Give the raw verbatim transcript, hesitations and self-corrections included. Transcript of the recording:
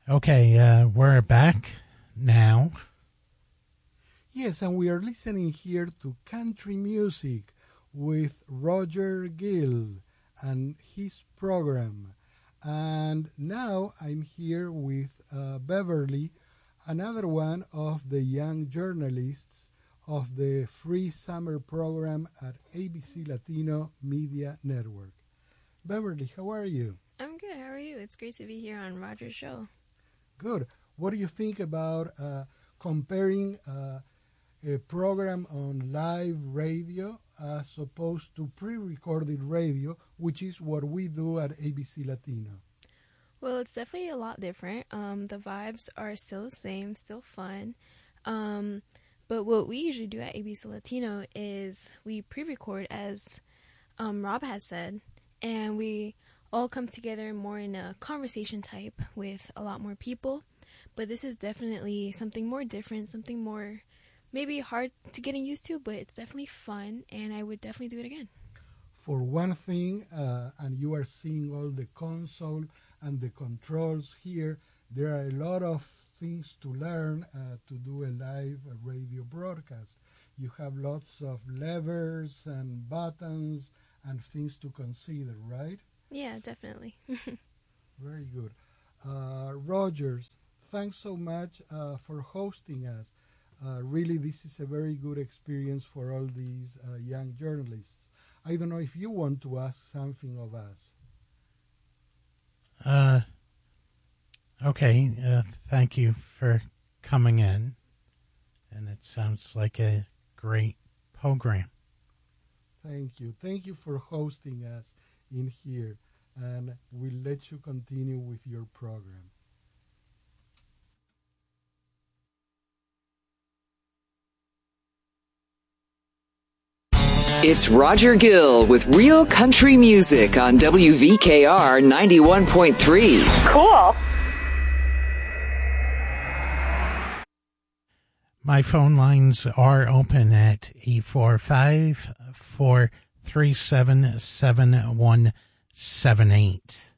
Okay, uh, we're back now. Yes, and we are listening here to country music with Roger Gill and his program. And now I'm here with uh, Beverly, another one of the young journalists of the free summer program at A B C Latino Media Network. Beverly, how are you? I'm good. How are you? It's great to be here on Roger's show. Good. What do you think about uh, comparing uh, a program on live radio as opposed to pre-recorded radio, which is what we do at A B C Latino? Well, it's definitely a lot different. Um, the vibes are still the same, still fun. Um, but what we usually do at A B C Latino is we pre-record, as um, Rob has said, and we all come together more in a conversation type with a lot more people. But this is definitely something more different, something more maybe hard to get used to, but it's definitely fun, and I would definitely do it again. For one thing, uh, and you are seeing all the console and the controls here, there are a lot of things to learn uh, to do a live radio broadcast. You have lots of levers and buttons and things to consider, right? Yeah, definitely. Very good. Uh, Rogers, thanks so much uh, for hosting us. Uh, really, this is a very good experience for all these uh, young journalists. I don't know if you want to ask something of us. Uh, okay, uh, thank you for coming in. And it sounds like a great program. Thank you. Thank you for hosting us in here. And we'll let you continue with your program. It's Roger Gill with Real Country Music on W V K R ninety-one point three. Cool. My phone lines are open at eight four five, four three seven, seven one seven eight.